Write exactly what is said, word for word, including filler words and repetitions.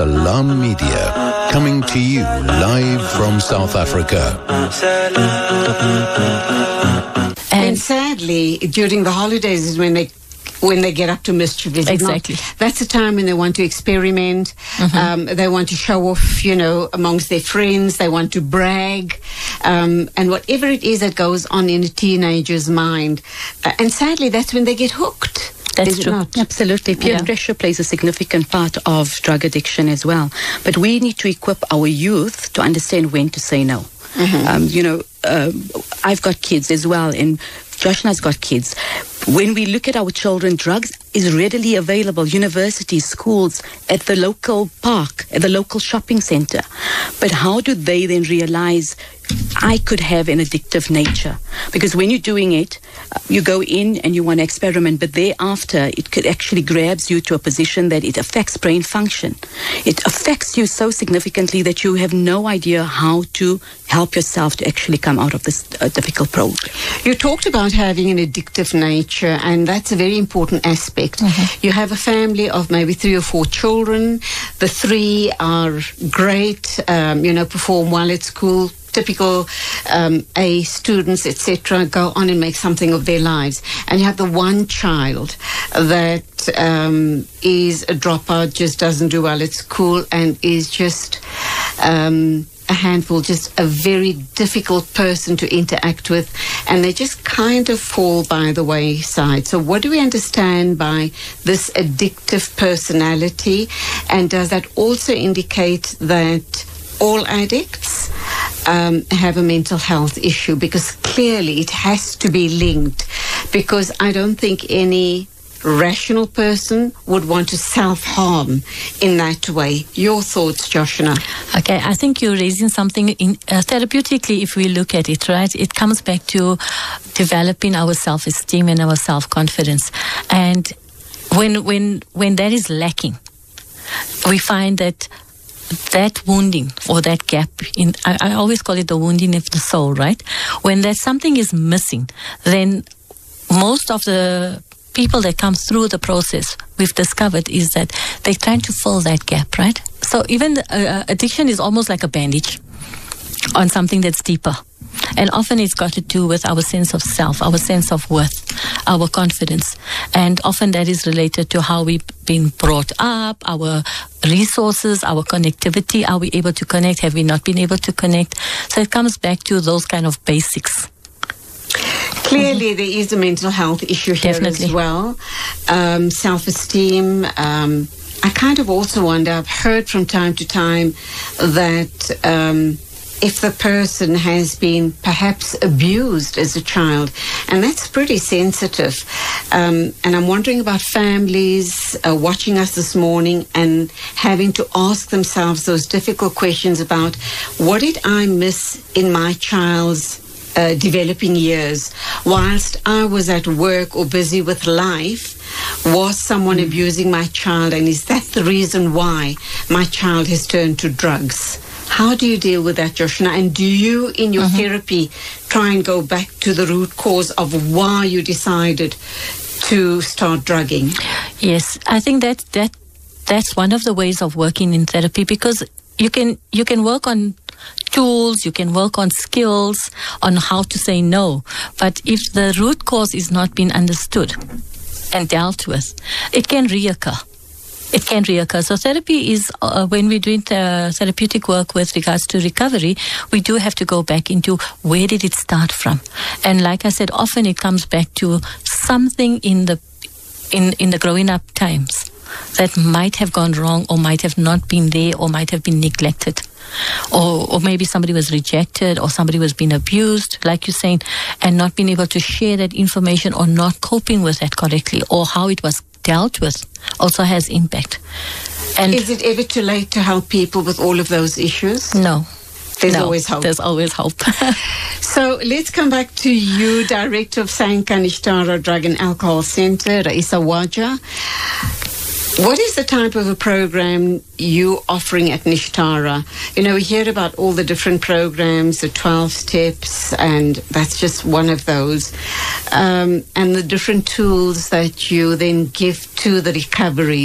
Alarm Media, coming to you live from South Africa. And sadly, during the holidays is when they when they get up to mischief. Is Exactly. Not? That's the time when they want to experiment. Mm-hmm. Um, they want to show off, you know, amongst their friends. They want to brag. Um, and whatever it is that goes on in a teenager's mind. Uh, and sadly, that's when they get hooked. That's Is it true. not? Absolutely. Peer Yeah. pressure plays a significant part of drug addiction as well. But we need to equip our youth to understand when to say no. Mm-hmm. Um, you know, uh, I've got kids as well, and Joshna's got kids. When we look at our children, drugs is readily available, universities, schools, at the local park, at the local shopping center. But how do they then realize I could have an addictive nature? Because when you're doing it, uh, you go in and you want to experiment, but thereafter it could actually grabs you to a position that it affects brain function. It affects you so significantly that you have no idea how to help yourself to actually come out of this uh, difficult program. You talked about having an addictive nature, and that's a very important aspect. Mm-hmm. You have a family of maybe three or four children. The three are great, um, you know, perform well at school. Typical um, A students, et cetera, go on and make something of their lives. And you have the one child that um, is a dropout, just doesn't do well at school, and is just um, a handful, just a very difficult person to interact with, and they just kind of fall by the wayside. So what do we understand by this addictive personality? And does that also indicate that all addicts um, have a mental health issue? Because clearly it has to be linked, because I don't think any rational person would want to self-harm in that way. Your thoughts, Joshna? Okay, I think you're raising something in, uh, therapeutically, if we look at it, right? It comes back to developing our self-esteem and our self-confidence. And when, when, when that is lacking, we find that that wounding or that gap in, I, I always call it the wounding of the soul, right? When that something is missing, then most of the people that come through the process, we've discovered, is that they're trying to fill that gap, right? So even the, uh, addiction is almost like a bandage on something that's deeper. And often it's got to do with our sense of self, our sense of worth, our confidence. And often that is related to how we've been brought up, our resources, our connectivity. Are we able to connect? Have we not been able to connect? So it comes back to those kind of basics. Clearly, mm-hmm. there is a mental health issue here Definitely. as well. Um, self-esteem. Um, I kind of also wonder, I've heard from time to time that um, if the person has been perhaps abused as a child, and that's pretty sensitive. Um, and I'm wondering about families uh, watching us this morning and having to ask themselves those difficult questions about, what did I miss in my child's Uh, developing years? Whilst I was at work or busy with life, was someone mm. abusing my child, and is that the reason why my child has turned to drugs? How do you deal with that, Joshna? And do you, in your mm-hmm. therapy, try and go back to the root cause of why you decided to start drugging? Yes, I think that that that's one of the ways of working in therapy, because you can you can work on tools, you can work on skills, on how to say no. But if the root cause is not being understood and dealt with, it can reoccur. It can reoccur. So therapy is, uh, when we're doing the therapeutic work with regards to recovery, we do have to go back into where did it start from. And like I said, often it comes back to something in the in, in the growing up times that might have gone wrong, or might have not been there, or might have been neglected. Or, or maybe somebody was rejected, or somebody was being abused, like you're saying, and not being able to share that information, or not coping with that correctly, or how it was dealt with also has impact. And is it ever too late to help people with all of those issues? No. There's no, always hope. There's always hope. So let's come back to you, Director of Sanka Nishtara Drug and Alcohol Center, Raisa Waja. What is the type of a program you offering at Nishtara? You know, we hear about all the different programs, the twelve steps, and that's just one of those. Um, and the different tools that you then give to the recovery.